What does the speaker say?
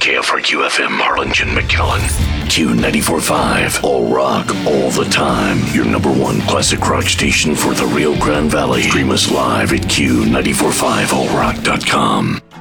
KFRQ FM Harlingen, McAllen. Q94.5. All rock, all the time. Your number one classic rock station for the Rio Grande Valley. Stream us live at Q945allrock.com.